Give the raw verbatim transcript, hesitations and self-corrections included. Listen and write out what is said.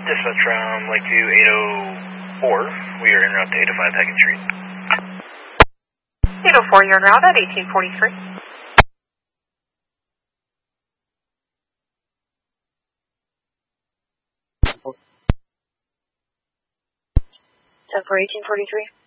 Dispatch from Lakeview eight oh four. We are en route to eight oh five Hackett Street. eight oh four, you're en route at eighteen forty-three. ten for eighteen forty-three.